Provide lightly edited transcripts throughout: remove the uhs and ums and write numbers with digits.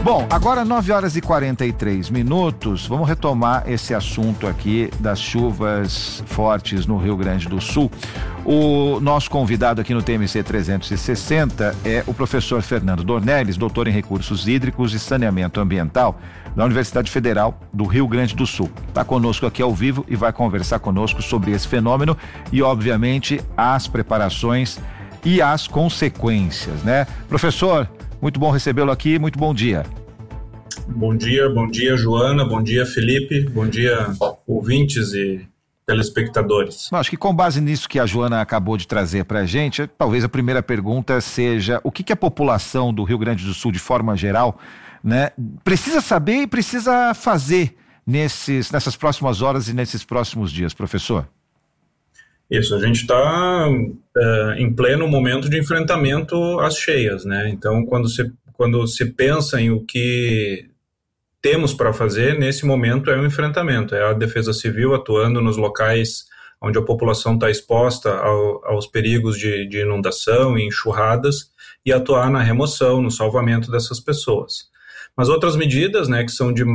Bom, agora 9h43, vamos retomar esse assunto aqui das chuvas fortes no Rio Grande do Sul. O nosso convidado aqui no TMC 360 é o professor Fernando Dornelles, doutor em recursos hídricos e saneamento ambiental da Universidade Federal do Rio Grande do Sul. Está conosco aqui ao vivo e vai conversar conosco sobre esse fenômeno e, obviamente, as preparações e as consequências, né? Professor, muito bom recebê-lo aqui, muito bom dia. Bom dia, Joana, bom dia, Felipe, bom dia, ouvintes e telespectadores. Acho que com base nisso que a Joana acabou de trazer para a gente, talvez a primeira pergunta seja o que a população do Rio Grande do Sul, de forma geral, né, precisa saber e precisa fazer nessas próximas horas e nesses próximos dias, professor? Isso, a gente está em pleno momento de enfrentamento às cheias, né? Então, quando se pensa em o que temos para fazer, nesse momento é o enfrentamento, é a Defesa Civil atuando nos locais onde a população está exposta aos perigos de inundação e enxurradas e atuar na remoção, no salvamento dessas pessoas. Mas outras medidas, né, que são de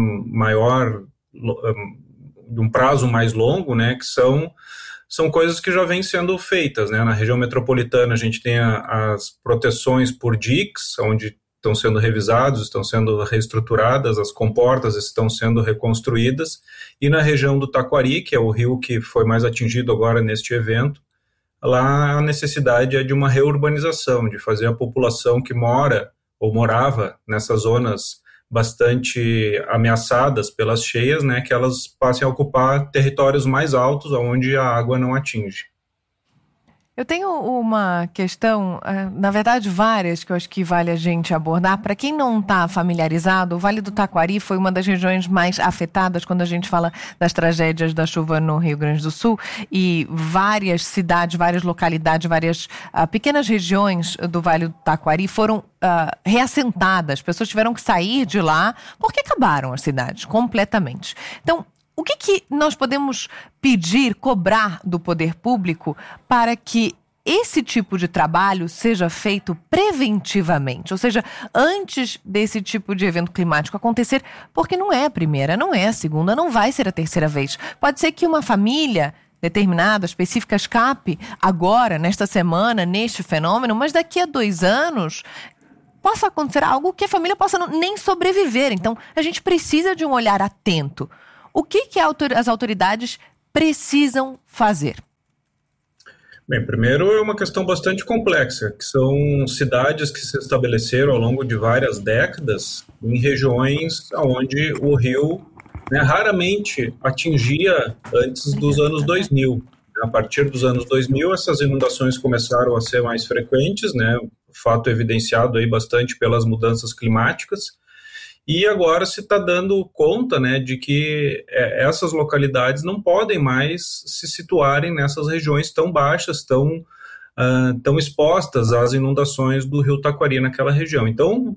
um prazo mais longo, né, que são coisas que já vêm sendo feitas, né? Na região metropolitana a gente tem as proteções por diques, onde estão sendo revisados, estão sendo reestruturadas, as comportas estão sendo reconstruídas, e na região do Taquari, que é o rio que foi mais atingido agora neste evento, lá a necessidade é de uma reurbanização, de fazer a população que mora ou morava nessas zonas bastante ameaçadas pelas cheias, né, que elas passem a ocupar territórios mais altos, onde a água não atinge. Eu tenho uma questão, na verdade várias, que eu acho que vale a gente abordar. Para quem não está familiarizado, o Vale do Taquari foi uma das regiões mais afetadas quando a gente fala das tragédias da chuva no Rio Grande do Sul, e várias cidades, várias localidades, várias pequenas regiões do Vale do Taquari foram reassentadas. Pessoas tiveram que sair de lá porque acabaram as cidades completamente. Então, o que nós podemos pedir, cobrar do poder público para que esse tipo de trabalho seja feito preventivamente? Ou seja, antes desse tipo de evento climático acontecer, porque não é a primeira, não é a segunda, não vai ser a terceira vez. Pode ser que uma família determinada, específica, escape agora, nesta semana, neste fenômeno, mas daqui a 2 anos possa acontecer algo que a família possa nem sobreviver. Então, a gente precisa de um olhar atento. O que as autoridades precisam fazer? Bem, primeiro é uma questão bastante complexa, que são cidades que se estabeleceram ao longo de várias décadas em regiões onde o rio, né, raramente atingia antes dos anos 2000. A partir dos anos 2000, essas inundações começaram a ser mais frequentes, né, fato evidenciado aí bastante pelas mudanças climáticas. E agora se está dando conta, né, de que essas localidades não podem mais se situarem nessas regiões tão baixas, tão expostas às inundações do rio Taquari naquela região. Então,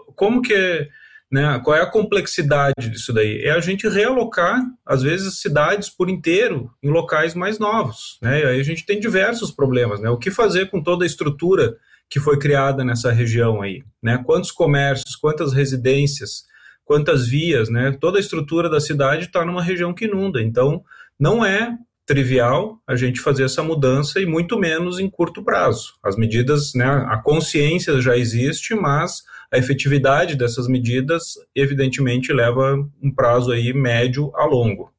qual é a complexidade disso daí? É a gente realocar, às vezes, cidades por inteiro em locais mais novos, né? E aí a gente tem diversos problemas, né? O que fazer com toda a estrutura que foi criada nessa região aí, né? Quantos comércios, quantas residências, quantas vias, né? Toda a estrutura da cidade está numa região que inunda. Então, não é trivial a gente fazer essa mudança e muito menos em curto prazo. As medidas, né? A consciência já existe, mas a efetividade dessas medidas, evidentemente, leva um prazo aí médio a longo.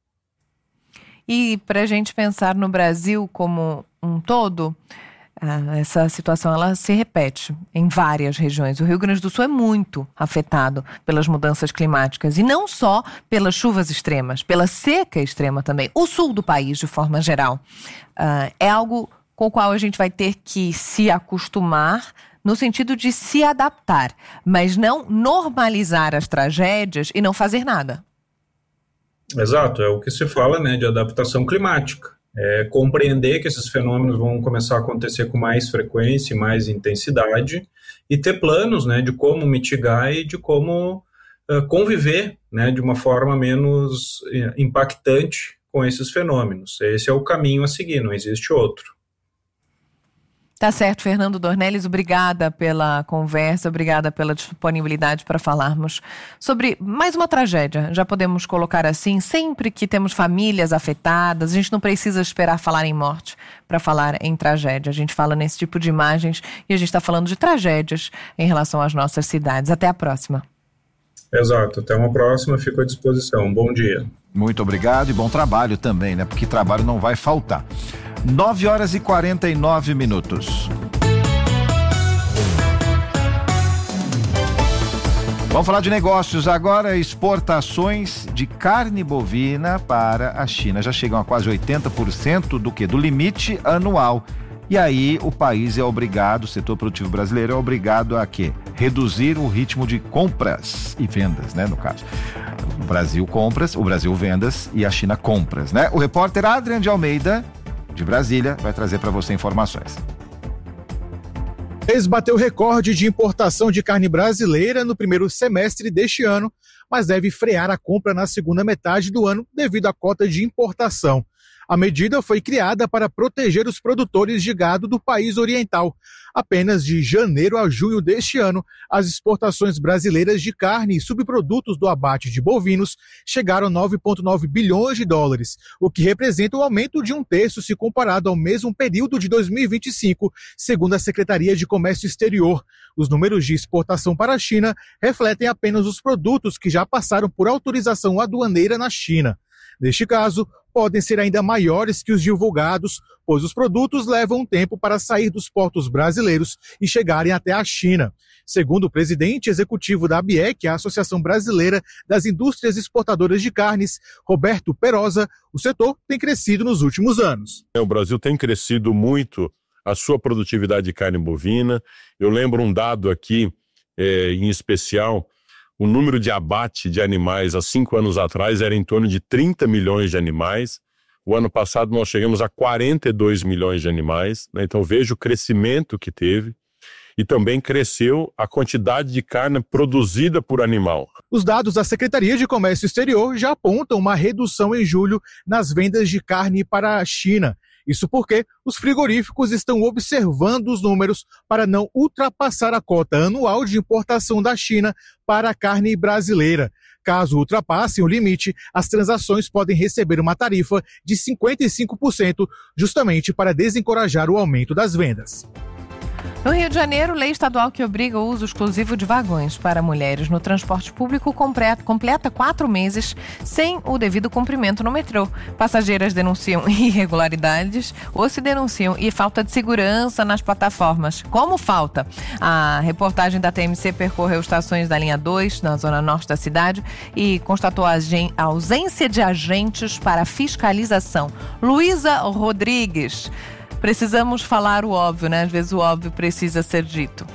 E para a gente pensar no Brasil como um todo, essa situação ela se repete em várias regiões. O Rio Grande do Sul é muito afetado pelas mudanças climáticas e não só pelas chuvas extremas, pela seca extrema também. O sul do país, de forma geral, é algo com o qual a gente vai ter que se acostumar no sentido de se adaptar, mas não normalizar as tragédias e não fazer nada. Exato, é o que se fala, né, de adaptação climática. É compreender que esses fenômenos vão começar a acontecer com mais frequência e mais intensidade e ter planos, né, de como mitigar e de como conviver, né, de uma forma menos impactante com esses fenômenos. Esse é o caminho a seguir, não existe outro. Tá certo, Fernando Dornelles, obrigada pela conversa, obrigada pela disponibilidade para falarmos sobre mais uma tragédia. Já podemos colocar assim, sempre que temos famílias afetadas, a gente não precisa esperar falar em morte para falar em tragédia. A gente fala nesse tipo de imagens e a gente está falando de tragédias em relação às nossas cidades. Até a próxima. Exato, até uma próxima, fico à disposição. Bom dia. Muito obrigado e bom trabalho também, né? Porque trabalho não vai faltar. 9h49. Vamos falar de negócios agora. Exportações de carne bovina para a China já chegam a quase 80% do limite anual. E aí o país é obrigado, o setor produtivo brasileiro é obrigado a quê? Reduzir o ritmo de compras e vendas, né, no caso. O Brasil compras, o Brasil vendas e a China compras, né? O repórter Adrian de Almeida, de Brasília, vai trazer para você informações. O país bateu recorde de importação de carne brasileira no primeiro semestre deste ano, mas deve frear a compra na segunda metade do ano devido à cota de importação. A medida foi criada para proteger os produtores de gado do país oriental. Apenas de janeiro a junho deste ano, as exportações brasileiras de carne e subprodutos do abate de bovinos chegaram a 9,9 bilhões de dólares, o que representa um aumento de 1/3 se comparado ao mesmo período de 2025, segundo a Secretaria de Comércio Exterior. Os números de exportação para a China refletem apenas os produtos que já passaram por autorização aduaneira na China. Neste caso, podem ser ainda maiores que os divulgados, pois os produtos levam um tempo para sair dos portos brasileiros e chegarem até a China. Segundo o presidente executivo da ABIEC, a Associação Brasileira das Indústrias Exportadoras de Carnes, Roberto Perosa, o setor tem crescido nos últimos anos. O Brasil tem crescido muito a sua produtividade de carne bovina. Eu lembro um dado aqui, em especial, o número de abate de animais há 5 anos atrás era em torno de 30 milhões de animais. O ano passado nós chegamos a 42 milhões de animais, né? Então veja o crescimento que teve. E também cresceu a quantidade de carne produzida por animal. Os dados da Secretaria de Comércio Exterior já apontam uma redução em julho nas vendas de carne para a China. Isso porque os frigoríficos estão observando os números para não ultrapassar a cota anual de importação da China para a carne brasileira. Caso ultrapassem o limite, as transações podem receber uma tarifa de 55%, justamente para desencorajar o aumento das vendas. No Rio de Janeiro, lei estadual que obriga o uso exclusivo de vagões para mulheres no transporte público completa 4 meses sem o devido cumprimento no metrô. Passageiras denunciam irregularidades ou se denunciam e falta de segurança nas plataformas. Como falta? A reportagem da TMC percorreu estações da linha 2, na zona norte da cidade, e constatou a ausência de agentes para fiscalização. Luísa Rodrigues. Precisamos falar o óbvio, né? Às vezes o óbvio precisa ser dito.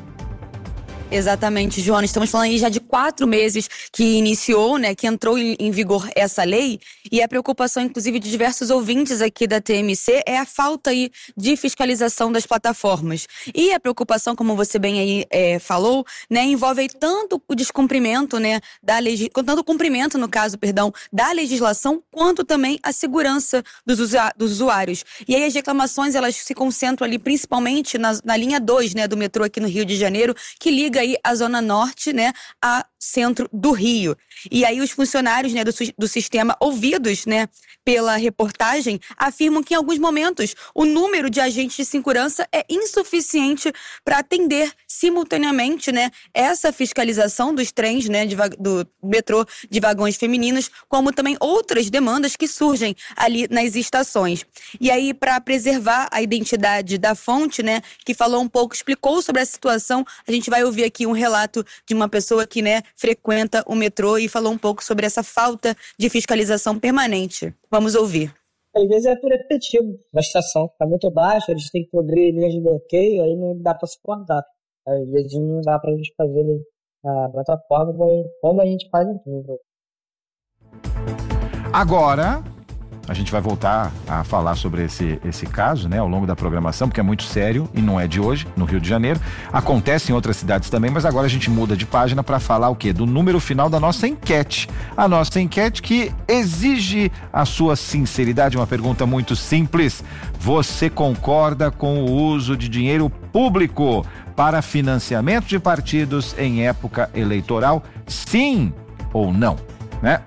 Exatamente, Joana. Estamos falando aí já de 4 meses que iniciou, né, que entrou em vigor essa lei, e a preocupação, inclusive, de diversos ouvintes aqui da TMC é a falta aí de fiscalização das plataformas. E a preocupação, como você bem aí falou, né, envolve aí tanto o descumprimento, né, tanto o cumprimento, no caso, da legislação, quanto também a segurança dos usuários. E aí as reclamações, elas se concentram ali principalmente na linha 2, né, do metrô aqui no Rio de Janeiro, que liga aí a Zona Norte, né, a centro do Rio. E aí os funcionários, né, do sistema, ouvidos, né, pela reportagem, afirmam que em alguns momentos o número de agentes de segurança é insuficiente para atender simultaneamente, né, essa fiscalização dos trens, né, do metrô de vagões femininos, como também outras demandas que surgem ali nas estações. E aí, para preservar a identidade da fonte, né, que falou um pouco, explicou sobre a situação, a gente vai ouvir aqui um relato de uma pessoa que, né, frequenta o metrô e falou um pouco sobre essa falta de fiscalização permanente. Vamos ouvir. Às vezes é por repetitivo na estação. Está muito baixo, eles têm que cobrir linhas de bloqueio, aí não dá para suportar. Às vezes não dá para a gente fazer a plataforma como a gente faz em tudo. Agora, A gente vai voltar a falar sobre esse caso, né, ao longo da programação, porque é muito sério e não é de hoje, no Rio de Janeiro. Acontece em outras cidades também, mas agora a gente muda de página para falar o quê? Do número final da nossa enquete. A nossa enquete que exige a sua sinceridade, uma pergunta muito simples. Você concorda com o uso de dinheiro público para financiamento de partidos em época eleitoral? Sim ou não? Né?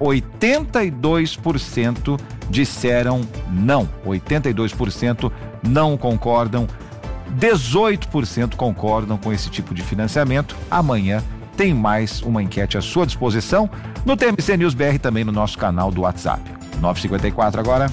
82% disseram não. 82% não concordam. 18% concordam com esse tipo de financiamento. Amanhã tem mais uma enquete à sua disposição no TMC News BR, também no nosso canal do WhatsApp. 9h54 agora.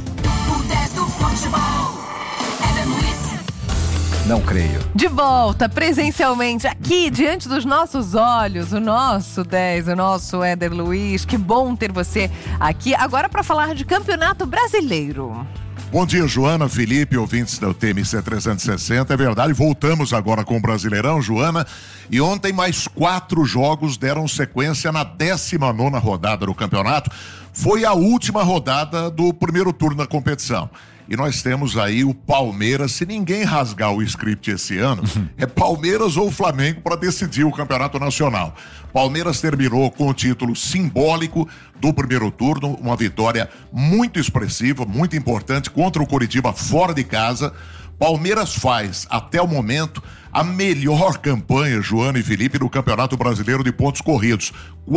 Não creio. De volta presencialmente aqui diante dos nossos olhos, o nosso 10, o nosso Éder Luiz. Que bom ter você aqui agora para falar de Campeonato Brasileiro. Bom dia, Joana, Felipe, ouvintes do TMC 360. É verdade, voltamos agora com o Brasileirão, Joana. E ontem mais 4 jogos deram sequência na 19ª rodada do campeonato. Foi a última rodada do primeiro turno da competição. E nós temos aí o Palmeiras, se ninguém rasgar o script esse ano, é Palmeiras ou Flamengo para decidir o campeonato nacional. Palmeiras terminou com o título simbólico do primeiro turno, uma vitória muito expressiva, muito importante contra o Coritiba fora de casa. Palmeiras faz, até o momento, a melhor campanha, Joana e Felipe, no Campeonato Brasileiro de pontos corridos.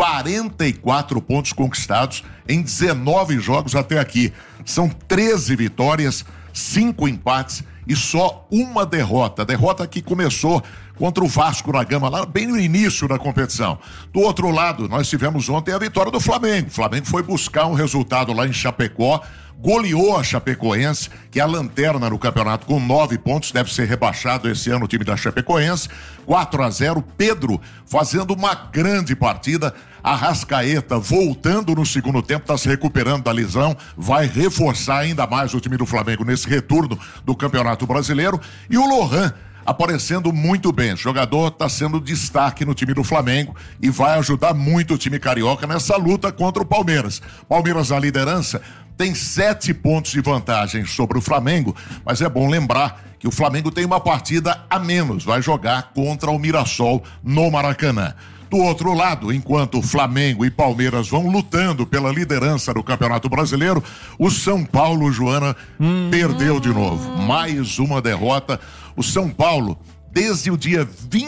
44 pontos conquistados em 19 jogos até aqui. São 13 vitórias, 5 empates e só uma derrota. A derrota que começou contra o Vasco da Gama, lá bem no início da competição. Do outro lado, nós tivemos ontem a vitória do Flamengo. O Flamengo foi buscar um resultado lá em Chapecó, goleou a Chapecoense, que é a lanterna no campeonato com 9 pontos, deve ser rebaixado esse ano o time da Chapecoense, 4-0, Pedro fazendo uma grande partida, Arrascaeta voltando no segundo tempo, está se recuperando da lesão, vai reforçar ainda mais o time do Flamengo nesse retorno do Campeonato Brasileiro, e o Lohan aparecendo muito bem. O jogador está sendo destaque no time do Flamengo e vai ajudar muito o time carioca nessa luta contra o Palmeiras. Palmeiras na liderança tem 7 pontos de vantagem sobre o Flamengo, mas é bom lembrar que o Flamengo tem uma partida a menos, vai jogar contra o Mirassol no Maracanã. Do outro lado, enquanto Flamengo e Palmeiras vão lutando pela liderança do Campeonato Brasileiro, o São Paulo, Joana, perdeu de novo. Mais uma derrota. O São Paulo, desde o dia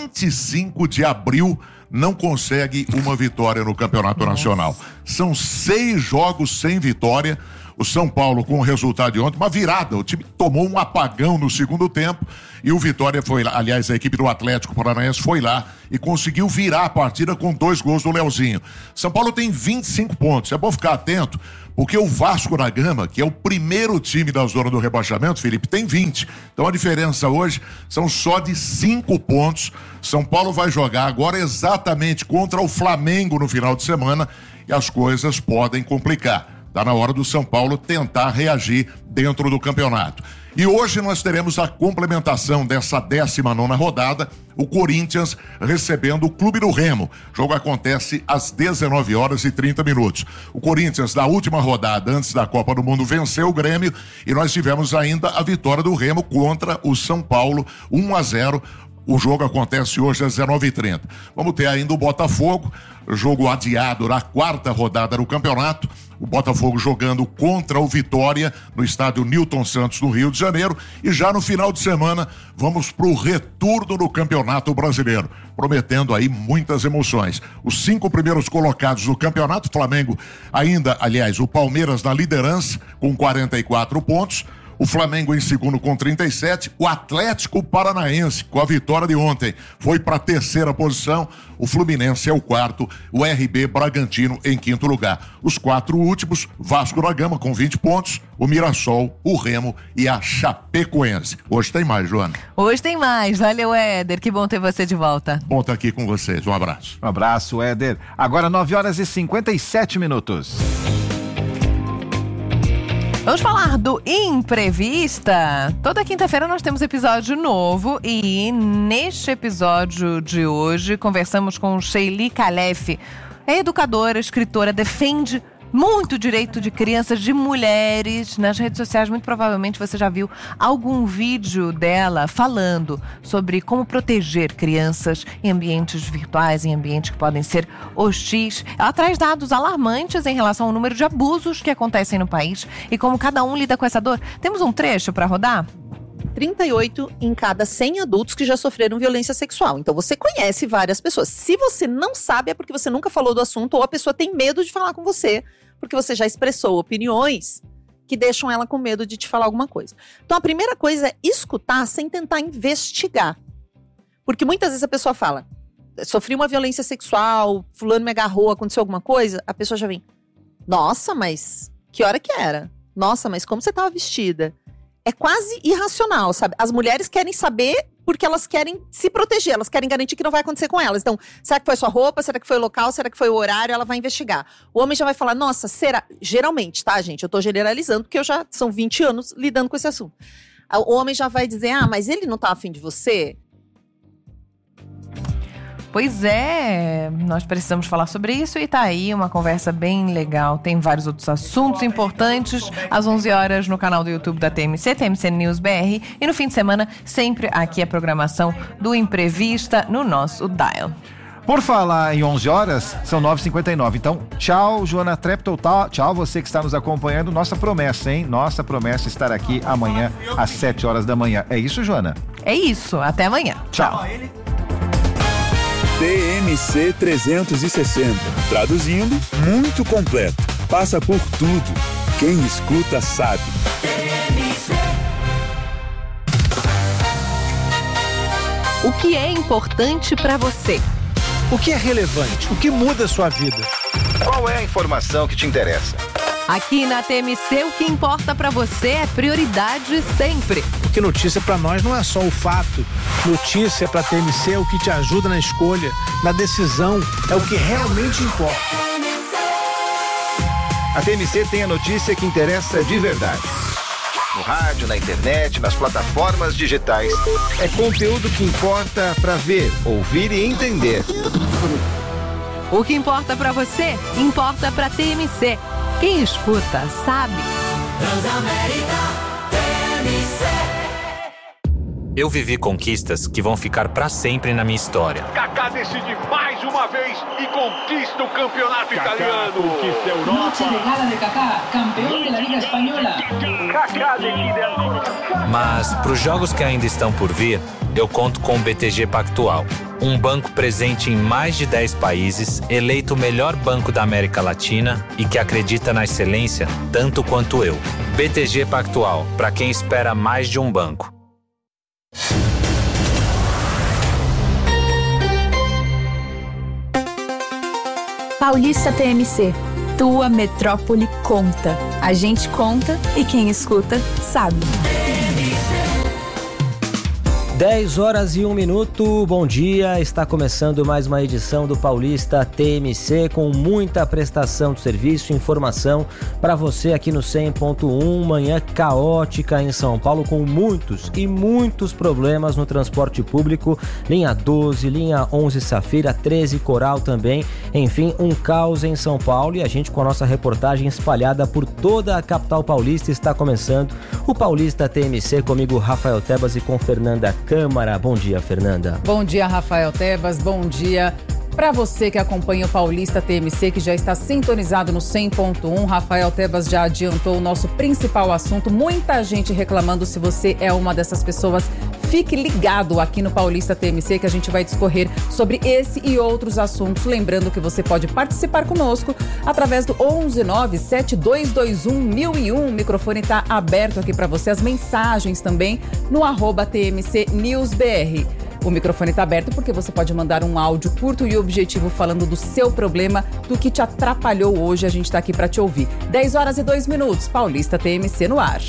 25 de abril, não consegue uma vitória no Campeonato Nacional. São 6 jogos sem vitória. O São Paulo, com o resultado de ontem, uma virada. O time tomou um apagão no segundo tempo e o Vitória foi lá. Aliás, a equipe do Atlético Paranaense foi lá e conseguiu virar a partida com 2 gols do Leozinho. São Paulo tem 25 pontos. É bom ficar atento, porque o Vasco da Gama, que é o primeiro time da zona do rebaixamento, Felipe, tem 20. Então a diferença hoje são só de 5 pontos. São Paulo vai jogar agora exatamente contra o Flamengo no final de semana e as coisas podem complicar. Está na hora do São Paulo tentar reagir dentro do campeonato. E hoje nós teremos a complementação dessa 19ª rodada, o Corinthians recebendo o Clube do Remo. O jogo acontece às 19h30. O Corinthians, na última rodada, antes da Copa do Mundo, venceu o Grêmio e nós tivemos ainda a vitória do Remo contra o São Paulo, 1-0. O jogo acontece hoje às 19h30. Vamos ter ainda o Botafogo, jogo adiado na 4ª rodada do campeonato. O Botafogo jogando contra o Vitória no estádio Newton Santos, no Rio de Janeiro. E já no final de semana, vamos para o retorno do Campeonato Brasileiro, prometendo aí muitas emoções. Os 5 primeiros colocados do campeonato, Flamengo ainda, aliás, o Palmeiras na liderança com 44 pontos. O Flamengo em segundo com 37, o Atlético Paranaense, com a vitória de ontem, foi para a 3ª posição, o Fluminense é o 4º, o RB Bragantino em 5º lugar. Os 4 últimos, Vasco da Gama com 20 pontos, o Mirassol, o Remo e a Chapecoense. Hoje tem mais, Joana. Hoje tem mais, valeu, Éder, que bom ter você de volta. Bom estar aqui com vocês, um abraço. Um abraço, Éder. Agora 9h57. Vamos falar do Imprevista. Toda quinta-feira nós temos episódio novo e neste episódio de hoje conversamos com Sheili Calef. É educadora, escritora, defende muito direito de crianças, de mulheres. Nas redes sociais, muito provavelmente você já viu algum vídeo dela falando sobre como proteger crianças em ambientes virtuais, em ambientes que podem ser hostis. Ela traz dados alarmantes em relação ao número de abusos que acontecem no país e como cada um lida com essa dor. Temos um trecho para rodar? 38 em cada 100 adultos que já sofreram violência sexual. Então você conhece várias pessoas. Se você não sabe, é porque você nunca falou do assunto ou a pessoa tem medo de falar com você, porque você já expressou opiniões que deixam ela com medo de te falar alguma coisa. Então a primeira coisa é escutar sem tentar investigar. Porque muitas vezes a pessoa fala, sofri uma violência sexual, fulano me agarrou, aconteceu alguma coisa, a pessoa já vem, nossa, mas que hora que era? Nossa, mas como você estava vestida? É quase irracional, sabe? As mulheres querem saber porque elas querem se proteger, elas querem garantir que não vai acontecer com elas. Então, será que foi sua roupa? Será que foi o local? Será que foi o horário? Ela vai investigar. O homem já vai falar, nossa, será? Geralmente, tá, gente? Eu tô generalizando porque são 20 anos lidando com esse assunto. O homem já vai dizer, mas ele não tá afim de você? Pois é, nós precisamos falar sobre isso e tá aí uma conversa bem legal. Tem vários outros assuntos importantes às 11 horas no canal do YouTube da TMC, TMC News BR. E no fim de semana, sempre aqui a programação do Imprevista no nosso Dial. Por falar em 11 horas, são 9h59. Então, tchau, Joana Treptow. Tchau, você que está nos acompanhando. Nossa promessa, hein? Nossa promessa estar aqui amanhã às 7 horas da manhã. É isso, Joana? É isso. Até amanhã. Tchau. TMC 360. Traduzindo, muito completo. Passa por tudo. Quem escuta sabe. O que é importante para você? O que é relevante? O que muda a sua vida? Qual é a informação que te interessa? Aqui na TMC, o que importa para você é prioridade sempre. Porque notícia para nós não é só o fato. Notícia para TMC é o que te ajuda na escolha, na decisão, é o que realmente importa. A TMC tem a notícia que interessa de verdade. No rádio, na internet, nas plataformas digitais. É conteúdo que importa para ver, ouvir e entender. O que importa para você, importa para TMC. Quem escuta, sabe. Transamérica, TMC. Eu vivi conquistas que vão ficar para sempre na minha história. Kaká decide mais uma vez e conquista o campeonato italiano. Conquista a Europa. Noche de gala de Kaká, campeão da Liga Espanhola. Kaká decide ancora. Mas para os jogos que ainda estão por vir, eu conto com o BTG Pactual, um banco presente em mais de 10 países, eleito o melhor banco da América Latina e que acredita na excelência tanto quanto eu. BTG Pactual, para quem espera mais de um banco. Paulista TMC, tua metrópole conta. A gente conta e quem escuta sabe. 10h01. Bom dia, está começando mais uma edição do Paulista TMC com muita prestação de serviço e informação para você aqui no 100.1. Manhã caótica em São Paulo com muitos problemas no transporte público. Linha 12, linha 11 Safira, 13 Coral também. Enfim, um caos em São Paulo e a gente com a nossa reportagem espalhada por toda a capital paulista está começando o Paulista TMC comigo, Rafael Tebas, e com Fernanda Câmara. Bom dia, Fernanda. Bom dia, Rafael Tebas. Bom dia para você que acompanha o Paulista TMC, que já está sintonizado no 100.1. Rafael Tebas já adiantou o nosso principal assunto. Muita gente reclamando. Se você é uma dessas pessoas, fique ligado aqui no Paulista TMC, que a gente vai discorrer sobre esse e outros assuntos. Lembrando que você pode participar conosco através do 11972211001. O microfone está aberto aqui para você. As mensagens também no @TMC News BR. O microfone está aberto porque você pode mandar um áudio curto e objetivo falando do seu problema, do que te atrapalhou hoje. A gente está aqui para te ouvir. 10h02, Paulista TMC no ar.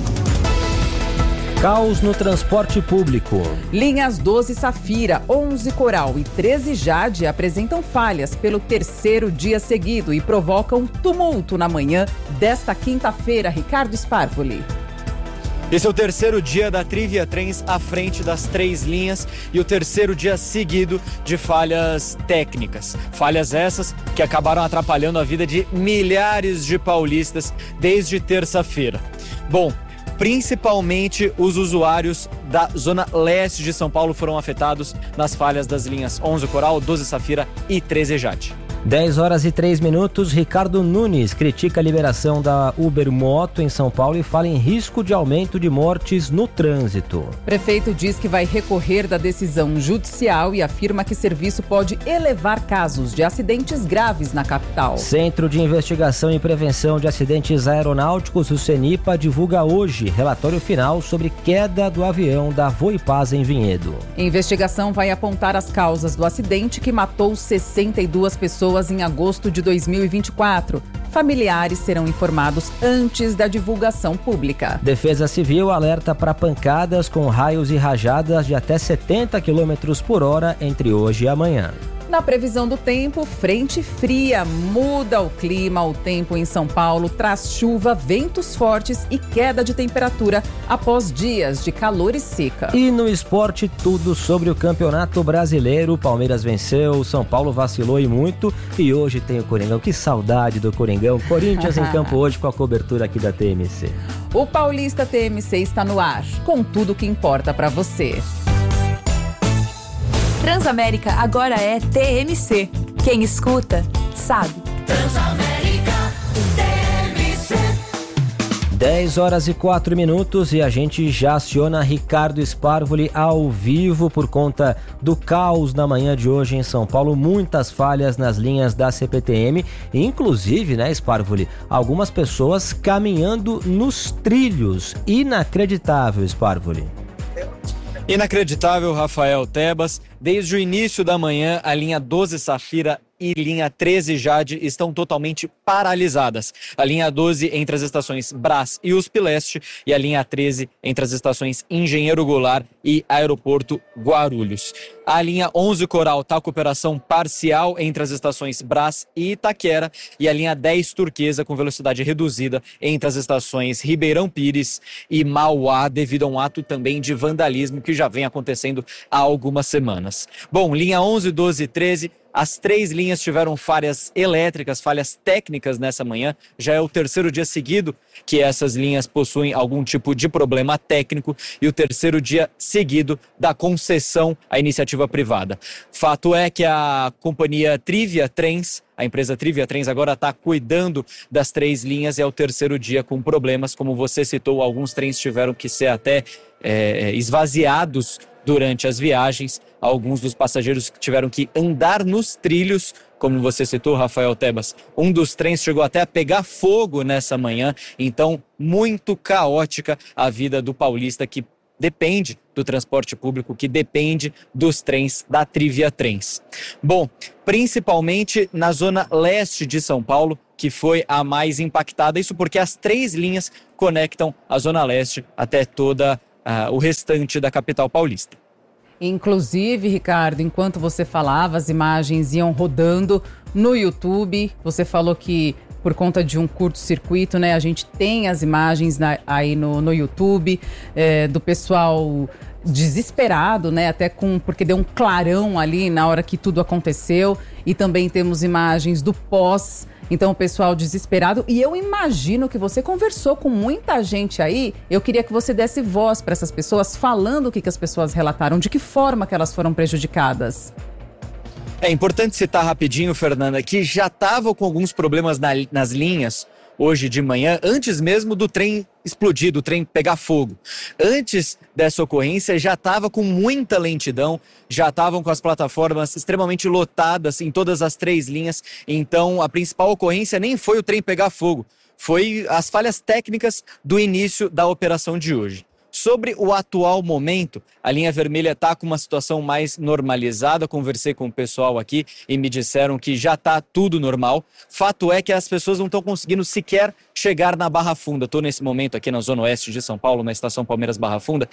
Caos no transporte público. Linhas 12 Safira, 11 Coral e 13 Jade apresentam falhas pelo terceiro dia seguido e provocam tumulto na manhã desta quinta-feira. Ricardo Sparvoli. Esse é o terceiro dia da Trivia Trens à frente das 3 linhas e o terceiro dia seguido de falhas técnicas. Falhas essas que acabaram atrapalhando a vida de milhares de paulistas desde terça-feira. Bom, principalmente os usuários da zona leste de São Paulo foram afetados nas falhas das linhas 11 Coral, 12 Safira e 13 Jade. 10h03, Ricardo Nunes critica a liberação da Uber Moto em São Paulo e fala em risco de aumento de mortes no trânsito. O prefeito diz que vai recorrer da decisão judicial e afirma que o serviço pode elevar casos de acidentes graves na capital. Centro de Investigação e Prevenção de Acidentes Aeronáuticos, o CENIPA, divulga hoje relatório final sobre queda do avião da Voipaz em Vinhedo. A investigação vai apontar as causas do acidente que matou 62 pessoas em agosto de 2024. Familiares serão informados antes da divulgação pública. Defesa Civil alerta para pancadas com raios e rajadas de até 70 km por hora entre hoje e amanhã. Na previsão do tempo, frente fria muda o clima. O tempo em São Paulo traz chuva, ventos fortes e queda de temperatura após dias de calor e seca. E no esporte, tudo sobre o Campeonato Brasileiro. O Palmeiras venceu, o São Paulo vacilou e muito. E hoje tem o Coringão. Que saudade do Coringão. Corinthians em campo hoje com a cobertura aqui da TMC. O Paulista TMC está no ar, com tudo o que importa para você. Transamérica agora é TMC. Quem escuta, sabe. Transamérica TMC. 10h04 e a gente já aciona Ricardo Sparvoli ao vivo por conta do caos na manhã de hoje em São Paulo. Muitas falhas nas linhas da CPTM, inclusive, né, Sparvoli, algumas pessoas caminhando nos trilhos. Inacreditável, Sparvoli. Inacreditável, Rafael Tebas. Desde o início da manhã, a linha 12 Safira e linha 13 Jade estão totalmente paralisadas. A linha 12 entre as estações Brás e USP Leste e a linha 13 entre as estações Engenheiro Goulart e Aeroporto Guarulhos. A linha 11 Coral está com operação parcial entre as estações Brás e Itaquera e a linha 10 Turquesa com velocidade reduzida entre as estações Ribeirão Pires e Mauá devido a um ato também de vandalismo que já vem acontecendo há algumas semanas. Bom, linha 11, 12 e 13, as 3 linhas tiveram falhas elétricas, falhas técnicas nessa manhã. Já é o terceiro dia seguido que essas linhas possuem algum tipo de problema técnico e o terceiro dia seguido da concessão à iniciativa privada. Fato é que a companhia Trivia Trens, a empresa Trivia Trens agora está cuidando das 3 linhas e é o terceiro dia com problemas. Como você citou, alguns trens tiveram que ser até esvaziados durante as viagens. Alguns dos passageiros tiveram que andar nos trilhos, como você citou, Rafael Tebas. Um dos trens chegou até a pegar fogo nessa manhã, então muito caótica a vida do paulista que depende do transporte público, que depende dos trens da Trivia Trens. Bom, principalmente na zona leste de São Paulo, que foi a mais impactada, isso porque as 3 linhas conectam a zona leste até toda o restante da capital paulista. Inclusive, Ricardo, enquanto você falava, as imagens iam rodando no YouTube. Você falou que por conta de um curto-circuito, né? A gente tem as imagens aí no YouTube do pessoal desesperado, né? Até porque deu um clarão ali na hora que tudo aconteceu. E também temos imagens do pós. Então, o pessoal desesperado. E eu imagino que você conversou com muita gente aí. Eu queria que você desse voz para essas pessoas, falando o que as pessoas relataram, de que forma que elas foram prejudicadas. É importante citar rapidinho, Fernanda, que já estavam com alguns problemas nas linhas hoje de manhã, antes mesmo do trem explodir, do trem pegar fogo. Antes dessa ocorrência, já estava com muita lentidão, já estavam com as plataformas extremamente lotadas em todas as 3 linhas. Então, a principal ocorrência nem foi o trem pegar fogo, foi as falhas técnicas do início da operação de hoje. Sobre o atual momento, a linha vermelha está com uma situação mais normalizada. Conversei com o pessoal aqui e me disseram que já está tudo normal. Fato é que as pessoas não estão conseguindo sequer chegar na Barra Funda. Estou nesse momento aqui na zona oeste de São Paulo, na estação Palmeiras Barra Funda.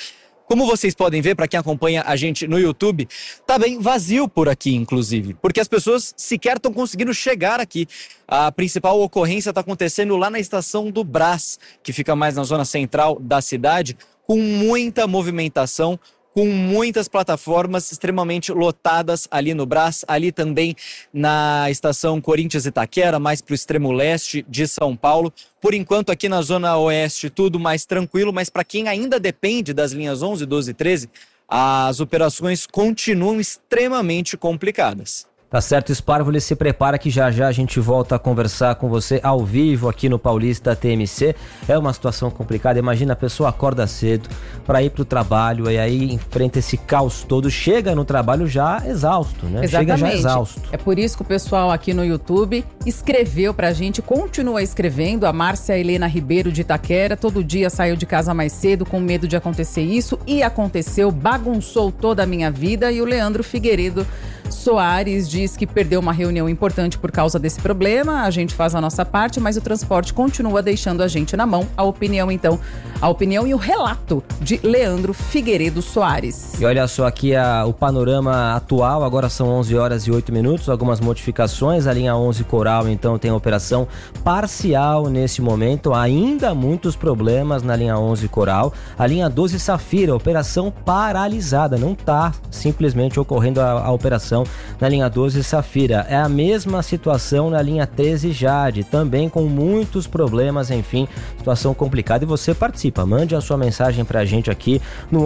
Como vocês podem ver, para quem acompanha a gente no YouTube, tá bem vazio por aqui, inclusive, porque as pessoas sequer estão conseguindo chegar aqui. A principal ocorrência está acontecendo lá na estação do Brás, que fica mais na zona central da cidade, com muita movimentação, com muitas plataformas extremamente lotadas ali no Brás, ali também na estação Corinthians Itaquera, mais para o extremo leste de São Paulo. Por enquanto aqui na zona oeste tudo mais tranquilo, mas para quem ainda depende das linhas 11, 12 e 13, as operações continuam extremamente complicadas. Tá certo, Sparvoli, se prepara que já a gente volta a conversar com você ao vivo aqui no Paulista TMC. É uma situação complicada, imagina a pessoa acorda cedo para ir pro trabalho e aí enfrenta esse caos todo, chega no trabalho já exausto, né? Exatamente. Chega já exausto. É por isso que o pessoal aqui no YouTube escreveu pra gente, continua escrevendo, a Márcia Helena Ribeiro de Itaquera, todo dia saiu de casa mais cedo com medo de acontecer isso e aconteceu, bagunçou toda a minha vida. E o Leandro Figueiredo Soares diz que perdeu uma reunião importante por causa desse problema. A gente faz a nossa parte, mas o transporte continua deixando a gente na mão. A opinião e o relato de Leandro Figueiredo Soares. E olha só aqui o panorama atual, agora são 11 horas e 8 minutos, algumas modificações. A linha 11 Coral, então, tem operação parcial nesse momento, ainda muitos problemas na linha 11 Coral. A linha 12 Safira, operação paralisada, não está simplesmente ocorrendo a operação na linha 12 Safira. É a mesma situação na linha 13 Jade, também com muitos problemas, enfim, situação complicada. E você participa, mande a sua mensagem pra gente aqui no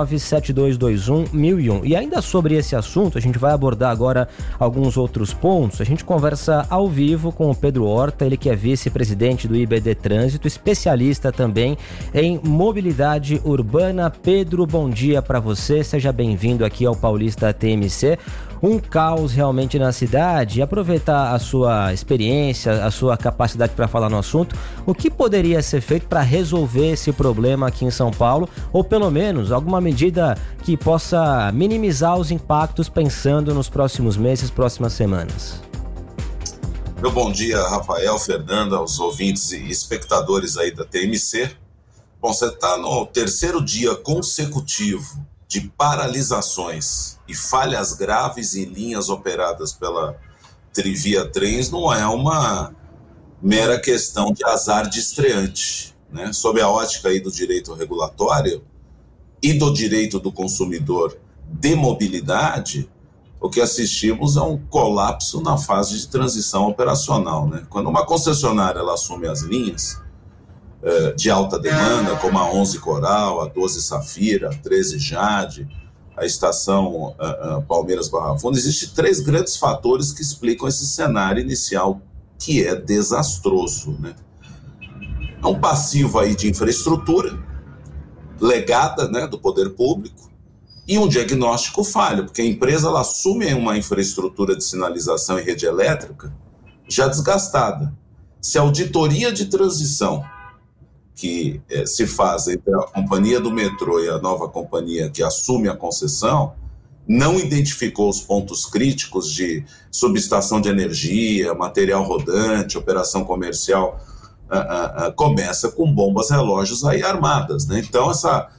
11972211001. E ainda sobre esse assunto, a gente vai abordar agora alguns outros pontos. A gente conversa ao vivo com o Pedro Horta, ele que é vice-presidente do IBD Trânsito, especialista também em mobilidade urbana. Pedro, bom dia para você, seja bem-vindo aqui ao Paulista TMC. Um caos realmente na cidade. Aproveitar a sua experiência, a sua capacidade para falar no assunto, o que poderia ser feito para resolver esse problema aqui em São Paulo, ou pelo menos alguma medida que possa minimizar os impactos pensando nos próximos meses, próximas semanas? Meu bom dia, Rafael, Fernanda, aos ouvintes e espectadores aí da TMC. Bom, você está no terceiro dia consecutivo de paralisações e falhas graves em linhas operadas pela Trivia Trens. Não é uma mera questão de azar de estreante, né? Sob a ótica aí do direito regulatório e do direito do consumidor de mobilidade, o que assistimos é um colapso na fase de transição operacional, né? Quando uma concessionária ela assume as linhas de alta demanda, como a 11 Coral, a 12 Safira, a 13 Jade, a estação Palmeiras Barra Funda, existem três grandes fatores que explicam esse cenário inicial, que é desastroso, né? É um passivo aí de infraestrutura legada, né, do poder público e um diagnóstico falho, porque a empresa ela assume uma infraestrutura de sinalização e rede elétrica já desgastada. Se a auditoria de transição que se faz entre a companhia do metrô e a nova companhia que assume a concessão, não identificou os pontos críticos de subestação de energia, material rodante, operação comercial, começa com bombas relógios aí armadas, né? Então,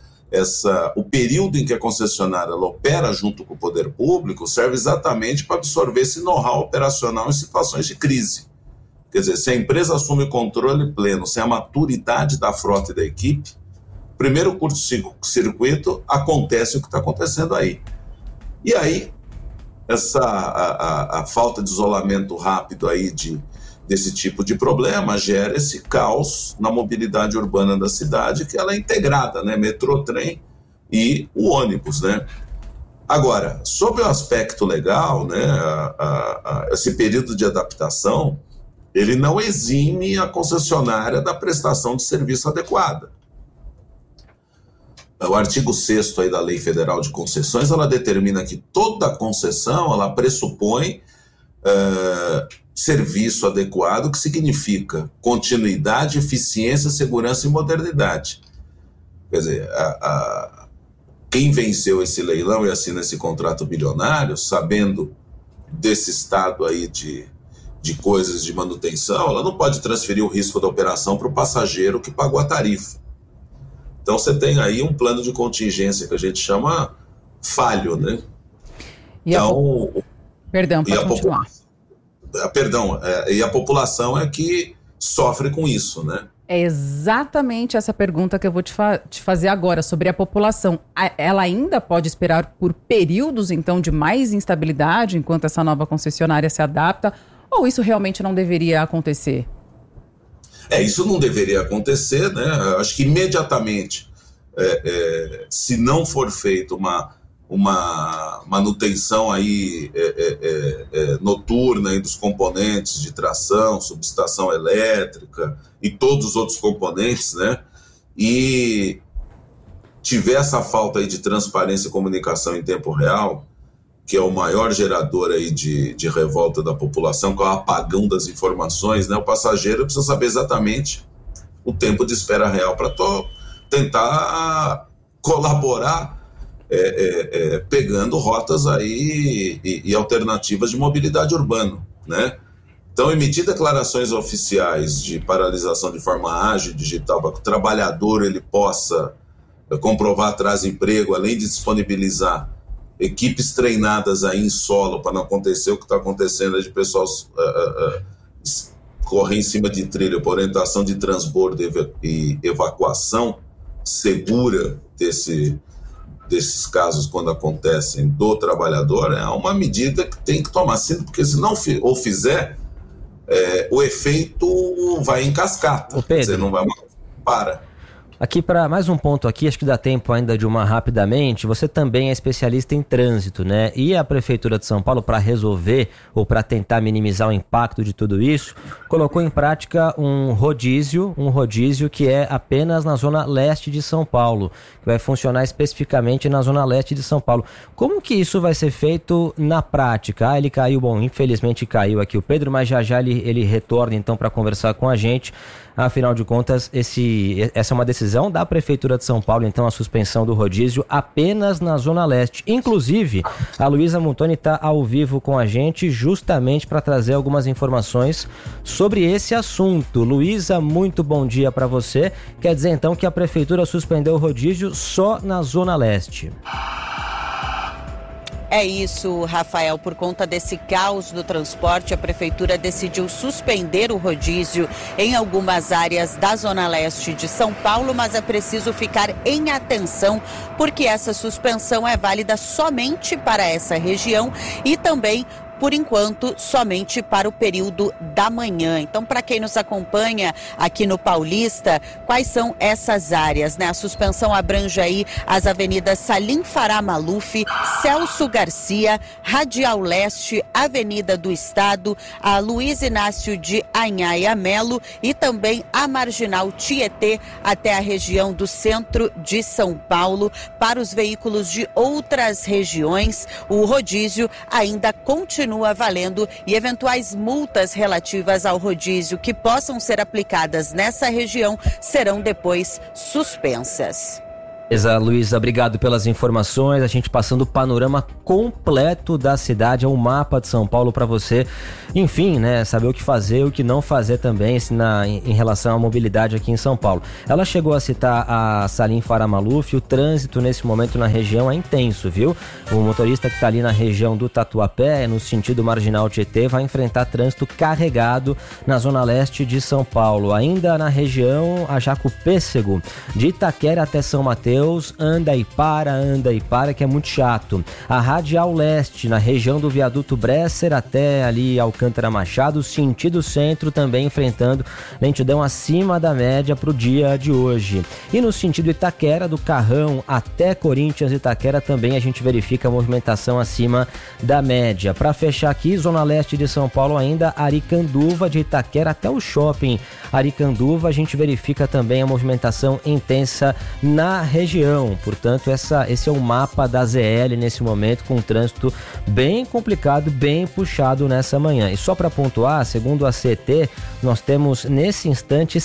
o período em que a concessionária ela opera junto com o poder público serve exatamente para absorver esse know-how operacional em situações de crise. Quer dizer, se a empresa assume o controle pleno, sem a maturidade da frota e da equipe, primeiro curto-circuito, acontece o que está acontecendo aí. E aí, a falta de isolamento rápido aí desse tipo de problema gera esse caos na mobilidade urbana da cidade, que ela é integrada, né? Metrô, trem e o ônibus, né? Agora, sobre o aspecto legal, né? Esse período de adaptação, ele não exime a concessionária da prestação de serviço adequada. O artigo 6º aí da Lei Federal de Concessões, ela determina que toda concessão, ela pressupõe serviço adequado, que significa continuidade, eficiência, segurança e modernidade. Quer dizer, quem venceu esse leilão e assina esse contrato bilionário, sabendo desse estado aí de coisas de manutenção, ela não pode transferir o risco da operação para o passageiro que pagou a tarifa. Então você tem aí um plano de contingência que a gente chama falho, né? Então, Perdão, pode continuar. E a população é que sofre com isso, né? É exatamente essa pergunta que eu vou te fazer agora, sobre a população. Ela ainda pode esperar por períodos, então, de mais instabilidade, enquanto essa nova concessionária se adapta, ou isso realmente não deveria acontecer? Isso não deveria acontecer, né? Acho que imediatamente, se não for feita uma manutenção aí noturna aí dos componentes de tração, subestação elétrica e todos os outros componentes, né? E tiver essa falta aí de transparência e comunicação em tempo real, que é o maior gerador aí de revolta da população, que é o apagão das informações, né? O passageiro precisa saber exatamente o tempo de espera real para tentar colaborar pegando rotas aí e alternativas de mobilidade urbana, né? Então, emitir declarações oficiais de paralisação de forma ágil, digital, para que o trabalhador ele possa comprovar atraso de emprego, além de disponibilizar equipes treinadas aí em solo para não acontecer o que está acontecendo de pessoal correr em cima de trilha por orientação de transbordo e evacuação segura desses casos quando acontecem do trabalhador, é uma medida que tem que tomar, porque se não fizer, o efeito vai em cascata. Pedro, você não vai para. Aqui para mais um ponto aqui, acho que dá tempo ainda de uma rapidamente. Você também é especialista em trânsito, né? E a Prefeitura de São Paulo, para resolver ou para tentar minimizar o impacto de tudo isso, colocou em prática um rodízio que é apenas na zona leste de São Paulo, que vai funcionar especificamente na zona leste de São Paulo. Como que isso vai ser feito na prática? Ele caiu, infelizmente caiu aqui o Pedro, mas já ele retorna então para conversar com a gente. Afinal de contas, essa é uma decisão da Prefeitura de São Paulo, então a suspensão do rodízio apenas na Zona Leste. Inclusive, a Luísa Montoni está ao vivo com a gente justamente para trazer algumas informações sobre esse assunto. Luísa, muito bom dia para você. Quer dizer então que a Prefeitura suspendeu o rodízio só na Zona Leste? É isso, Rafael. Por conta desse caos do transporte, a Prefeitura decidiu suspender o rodízio em algumas áreas da Zona Leste de São Paulo, mas é preciso ficar em atenção, porque essa suspensão é válida somente para essa região e também, por enquanto, somente para o período da manhã. Então, para quem nos acompanha aqui no Paulista, quais são essas áreas, né? A suspensão abrange aí as avenidas Salim Farah Maluf, Celso Garcia, Radial Leste, Avenida do Estado, a Luiz Inácio de Anhaia Melo e também a Marginal Tietê até a região do centro de São Paulo. Para os veículos de outras regiões, o rodízio ainda continua valendo e eventuais multas relativas ao rodízio que possam ser aplicadas nessa região serão depois suspensas. Luísa, obrigado pelas informações. A gente passando o panorama completo da cidade, é um mapa de São Paulo para você, enfim, né, saber o que fazer, o que não fazer também em relação à mobilidade aqui em São Paulo. Ela chegou a citar a Salim Farah Maluf. O trânsito nesse momento na região é intenso, viu? O motorista que está ali na região do Tatuapé, no sentido Marginal Tietê, vai enfrentar trânsito carregado na zona leste de São Paulo. Ainda na região, a Jacopêssego, de Itaquera até São Mateus, anda e para, que é muito chato. A Radial Leste, na região do Viaduto Bresser até ali Alcântara Machado, sentido centro, também enfrentando lentidão acima da média para o dia de hoje. E no sentido Itaquera, do Carrão até Corinthians Itaquera, também a gente verifica a movimentação acima da média. Para fechar aqui, zona leste de São Paulo ainda, Aricanduva, de Itaquera até o shopping Aricanduva, a gente verifica também a movimentação intensa na região. Portanto, esse é o mapa da ZL nesse momento, com um trânsito bem complicado, bem puxado nessa manhã. E só para pontuar, segundo a CT, nós temos nesse instante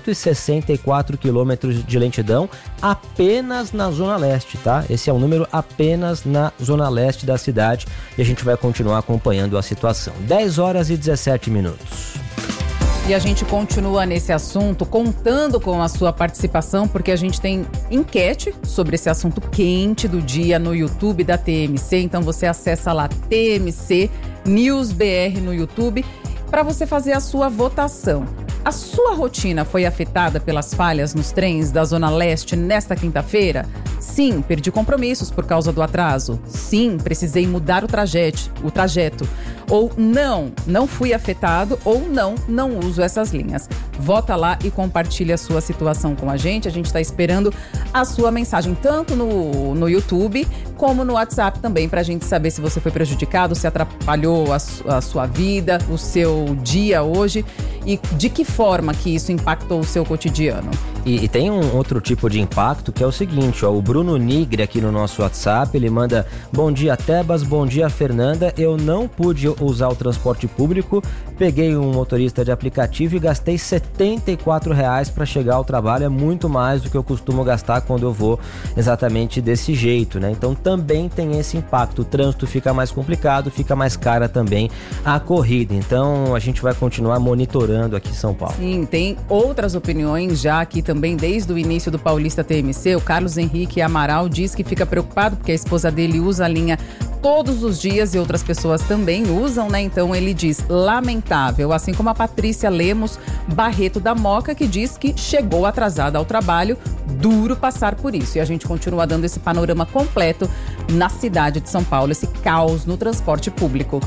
164 quilômetros de lentidão apenas na Zona Leste, tá? Esse é o número apenas na Zona Leste da cidade e a gente vai continuar acompanhando a situação. 10 horas e 17 minutos. E a gente continua nesse assunto, contando com a sua participação, porque a gente tem enquete sobre esse assunto quente do dia no YouTube da TMC. Então você acessa lá TMC News BR no YouTube para você fazer a sua votação. A sua rotina foi afetada pelas falhas nos trens da Zona Leste nesta quinta-feira? Sim, perdi compromissos por causa do atraso. Sim, precisei mudar o trajeto. Ou não fui afetado, ou não uso essas linhas. Vota lá e compartilha a sua situação com a gente. A gente está esperando a sua mensagem, tanto no YouTube como no WhatsApp também, para a gente saber se você foi prejudicado, se atrapalhou a sua vida, o seu dia hoje e de que forma que isso impactou o seu cotidiano. E tem um outro tipo de impacto que é o seguinte, ó, o Bruno Nigre aqui no nosso WhatsApp, ele manda: bom dia Tebas, bom dia Fernanda, eu não pude usar o transporte público, peguei um motorista de aplicativo e gastei R$74 para chegar ao trabalho, é muito mais do que eu costumo gastar quando eu vou exatamente desse jeito, né? Então também tem esse impacto, o trânsito fica mais complicado, fica mais cara também a corrida, então a gente vai continuar monitorando aqui em São Paulo. Sim, tem outras opiniões já aqui também desde o início do Paulista TMC. O Carlos Henrique Amaral diz que fica preocupado porque a esposa dele usa a linha todos os dias e outras pessoas também usam, né? Então ele diz lamentável, assim como a Patrícia Lemos Barreto da Moca, que diz que chegou atrasada ao trabalho, duro passar por isso. E a gente continua dando esse panorama completo na cidade de São Paulo, esse caos no transporte público.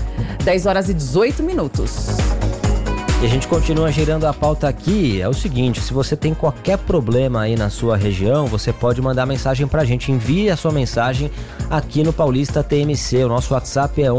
10h18. E a gente continua girando a pauta aqui, é o seguinte, se você tem qualquer problema aí na sua região, você pode mandar mensagem pra gente, envie a sua mensagem aqui no Paulista TMC, o nosso WhatsApp é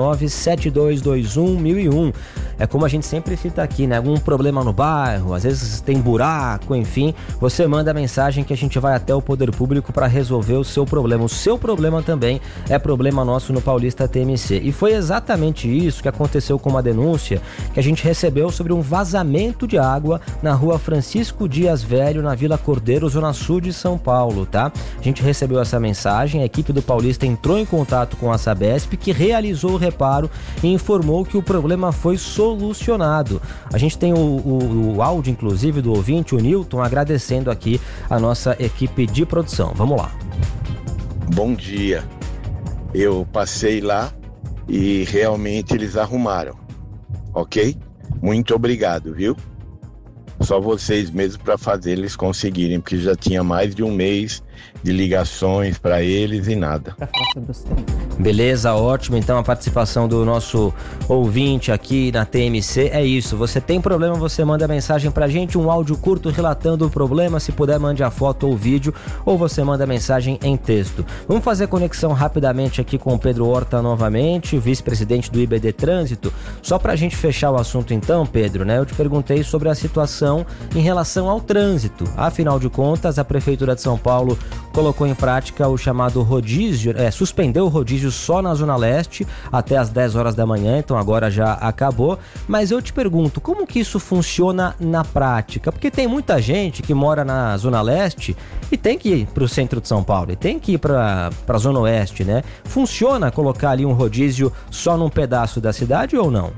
11972211001, é como a gente sempre cita aqui, né, algum problema no bairro, às vezes tem buraco, enfim, você manda a mensagem que a gente vai até o poder público para resolver o seu problema também é problema nosso no Paulista TMC, e foi exatamente isso que aconteceu com uma denúncia que a gente recebeu sobre um vazamento de água na rua Francisco Dias Velho, na Vila Cordeiro, zona sul de São Paulo, tá? A gente recebeu essa mensagem, a equipe do Paulista entrou em contato com a Sabesp, que realizou o reparo e informou que o problema foi solucionado. A gente tem o áudio, inclusive, do ouvinte, o Newton, agradecendo aqui a nossa equipe de produção. Vamos lá. Bom dia. Eu passei lá e realmente eles arrumaram, ok? Muito obrigado, viu? Só vocês mesmos para fazer eles conseguirem, porque já tinha mais de um mês de ligações para eles e nada. Beleza, ótimo. Então a participação do nosso ouvinte aqui na TMC é isso. Você tem problema, você manda mensagem pra gente, um áudio curto relatando o problema, se puder mande a foto ou vídeo, ou você manda mensagem em texto. Vamos fazer conexão rapidamente aqui com o Pedro Horta novamente, vice-presidente do IBD Trânsito. Só pra gente fechar o assunto então, Pedro, né? Eu te perguntei sobre a situação em relação ao trânsito. Afinal de contas, a Prefeitura de São Paulo colocou em prática o chamado rodízio, suspendeu o rodízio só na Zona Leste até as 10 horas da manhã, então agora já acabou. Mas eu te pergunto, como que isso funciona na prática? Porque tem muita gente que mora na Zona Leste e tem que ir para o centro de São Paulo, e tem que ir para a Zona Oeste, né? Funciona colocar ali um rodízio só num pedaço da cidade ou não?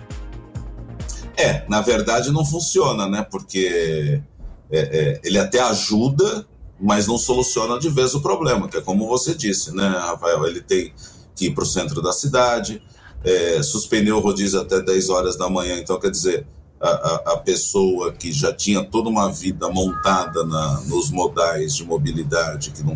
Na verdade não funciona, né? Porque ele até ajuda, mas não soluciona de vez o problema, que é como você disse, né, Rafael? Ele tem que ir para o centro da cidade, suspendeu o rodízio até 10 horas da manhã, então quer dizer, a pessoa que já tinha toda uma vida montada nos modais de mobilidade, que não